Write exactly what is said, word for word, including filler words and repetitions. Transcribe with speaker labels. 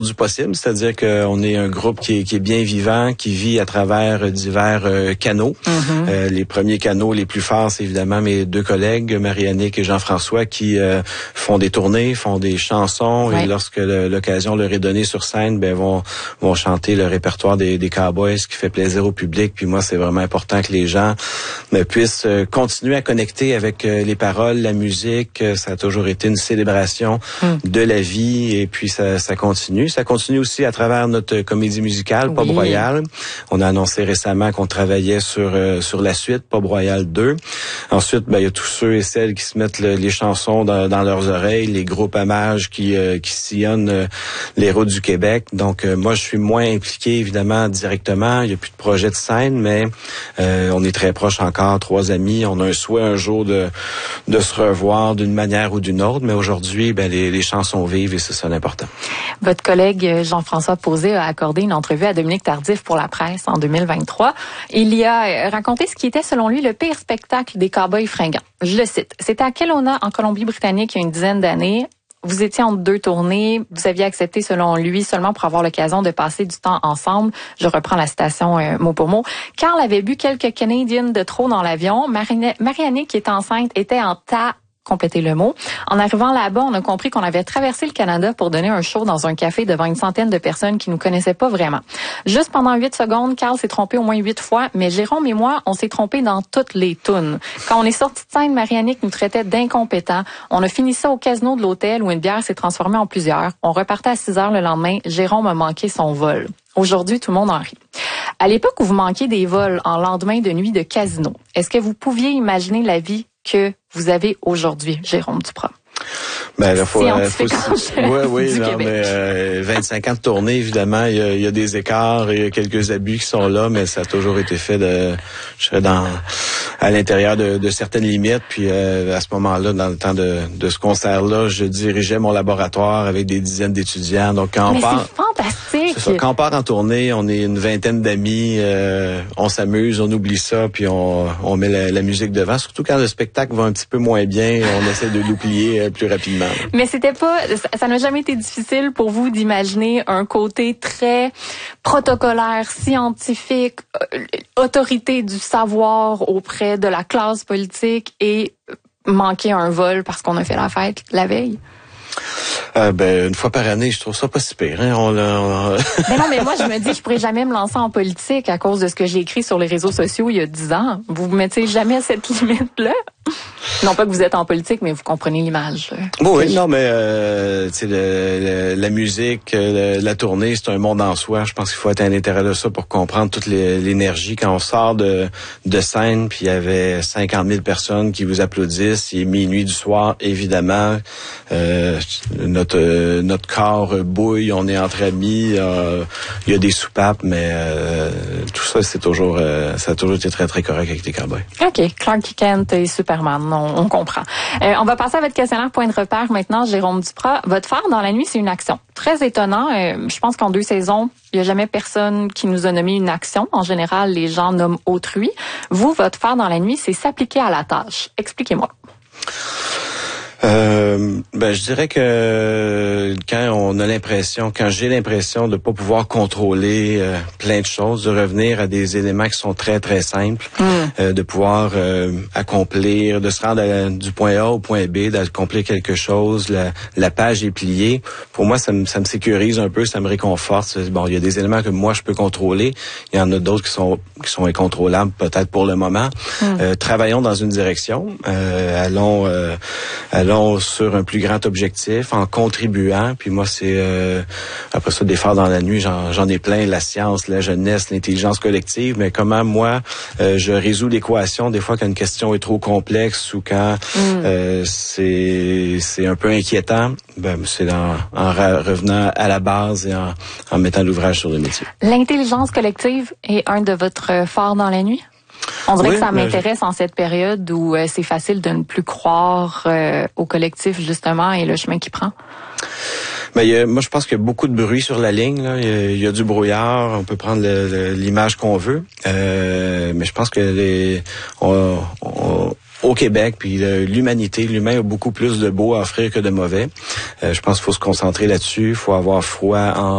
Speaker 1: du possible, c'est-à-dire qu'on est un groupe qui est, qui est bien vivant, qui vit à travers divers euh, canaux. Mm-hmm. Euh, les premiers canaux les plus forts, c'est évidemment mes deux collègues, Marie-Annick et Jean-François, qui euh, font des tournées, font des chansons, ouais. Et lorsque le, l'occasion leur est donnée sur scène, ben vont vont chanter le répertoire des, des Cowboys, ce qui fait plaisir au public. Puis moi, c'est vraiment important que les gens euh, puissent euh, continuer à connecter avec euh, les paroles, la musique. Ça a toujours été une célébration mm. de la vie, et puis ça, ça continue. Ça continue aussi à travers notre comédie musicale, oui. Pop Royal. On a annoncé récemment qu'on travaillait sur euh, sur la suite, Pop Royal deux. Ensuite, ben il y a tous ceux et celles qui se mettent le, les chansons dans, dans leurs oreilles, les groupes hommages qui euh, qui sillonnent euh, les routes du Québec. Donc euh, moi, je suis moins impliqué évidemment directement. Il n'y a plus de projet de scène, mais euh, on est très proches encore, trois amis. On a un souhait un jour de de se revoir d'une manière ou d'une autre, mais aujourd'hui, ben les, les chansons vivent et c'est ça l'important.
Speaker 2: Votre collègue Jean-François Posé a accordé une entrevue à Dominique Tardif pour la presse en deux mille vingt-trois. Il y a raconté ce qui était, selon lui, le pire spectacle des Cowboys fringants. Je le cite. C'était à Kelowna, en Colombie-Britannique, il y a une dizaine d'années. Vous étiez entre deux tournées. Vous aviez accepté, selon lui, seulement pour avoir l'occasion de passer du temps ensemble. Je reprends la citation euh, mot pour mot. Carl avait bu quelques Canadiens de trop dans l'avion. Marie-Annick, qui est enceinte, était en tas. Compléter le mot. En arrivant là-bas, on a compris qu'on avait traversé le Canada pour donner un show dans un café devant une centaine de personnes qui nous connaissaient pas vraiment. Juste pendant huit secondes, Carl s'est trompé au moins huit fois, mais Jérôme et moi, on s'est trompé dans toutes les tunes. Quand on est sorti de scène, Marie-Annick nous traitait d'incompétents. On a fini ça au casino de l'hôtel où une bière s'est transformée en plusieurs. On repartait à six heures le lendemain. Jérôme a manqué son vol. Aujourd'hui, tout le monde en rit. À l'époque où vous manquiez des vols en lendemain de nuit de casino, est-ce que vous pouviez imaginer la vie que vous avez aujourd'hui, Jérôme Duprat?
Speaker 1: Ben là, faut, euh, faut oui, oui, non, mais euh, vingt-cinq ans de tournée, évidemment, il y a, il y a des écarts, il y a quelques abus qui sont là, mais ça a toujours été fait de, je serais dans, à l'intérieur de, de certaines limites. Puis euh, à ce moment-là, dans le temps de, de ce concert-là, je dirigeais mon laboratoire avec des dizaines d'étudiants. Donc quand
Speaker 2: mais
Speaker 1: on part,
Speaker 2: c'est fantastique.
Speaker 1: C'est ça, quand on part en tournée, on est une vingtaine d'amis, euh, on s'amuse, on oublie ça, puis on, on met la, la musique devant. Surtout quand le spectacle va un petit peu moins bien, on essaie de l'oublier plus rapidement.
Speaker 2: Mais c'était pas, ça n'a jamais été difficile pour vous d'imaginer un côté très protocolaire, scientifique, autorité du savoir auprès de la classe politique et manquer un vol parce qu'on a fait la fête la veille?
Speaker 1: Euh, ben une fois par année, je trouve ça pas si pire. Hein? On, on...
Speaker 2: Mais non, mais moi je me dis, je pourrais jamais me lancer en politique à cause de ce que j'ai écrit sur les réseaux sociaux il y a dix ans. Vous vous mettez jamais à cette limite-là? Non pas que vous êtes en politique, mais vous comprenez l'image.
Speaker 1: Bon, oui, non, mais euh, tu sais, le, le, la musique, le, la tournée, c'est un monde en soi. Je pense qu'il faut être à l'intérieur de ça pour comprendre toute les, l'énergie. Quand on sort de, de scène, puis il y avait cinquante mille personnes qui vous applaudissent, il est minuit du soir, évidemment. Euh, notre notre corps bouille, on est entre amis, euh, il y a des soupapes, mais euh, tout ça, c'est toujours, euh, ça a toujours été très, très correct avec les Cowboys.
Speaker 2: OK, Clark Kent et Superman, on, on comprend. Euh, on va passer à votre questionnaire point de repère maintenant, Jérôme Duprat. Votre phare dans la nuit, c'est une action. Très étonnant. Euh, je pense qu'en deux saisons, il n'y a jamais personne qui nous a nommé une action. En général, les gens nomment autrui. Vous, votre phare dans la nuit, c'est s'appliquer à la tâche. Expliquez-moi.
Speaker 1: Euh, ben je dirais que quand on a l'impression, quand j'ai l'impression de pas pouvoir contrôler euh, plein de choses, de revenir à des éléments qui sont très très simples, mm. euh, de pouvoir euh, accomplir, de se rendre à, du point A au point B, d'accomplir quelque chose, la, la page est pliée. Pour moi, ça me ça me sécurise un peu, ça me réconforte. Bon, il y a des éléments que moi je peux contrôler, il y en a d'autres qui sont qui sont incontrôlables peut-être pour le moment. Mm. Euh, travaillons dans une direction, euh, allons euh, allons sur un plus grand objectif en contribuant. Puis moi, c'est euh, après ça, des phares dans la nuit, j'en, j'en ai plein, la science, la jeunesse, l'intelligence collective, mais comment moi, euh, je résous l'équation des fois quand une question est trop complexe ou quand mm. euh, c'est c'est un peu inquiétant, ben c'est en, en revenant à la base et en, en mettant l'ouvrage sur le métier.
Speaker 2: L'intelligence collective est un de votre phares dans la nuit? On dirait oui, que ça m'intéresse je... en cette période où euh, c'est facile de ne plus croire euh, au collectif, justement, et le chemin qu'il prend.
Speaker 1: Ben, il y a, moi, je pense qu'il y a beaucoup de bruit sur la ligne. Là. Il, y a, il y a du brouillard, on peut prendre le, le, l'image qu'on veut. Euh, mais je pense que les, on, on, au Québec, puis l'humanité, l'humain a beaucoup plus de beau à offrir que de mauvais. Euh, je pense qu'il faut se concentrer là-dessus. Il faut avoir foi en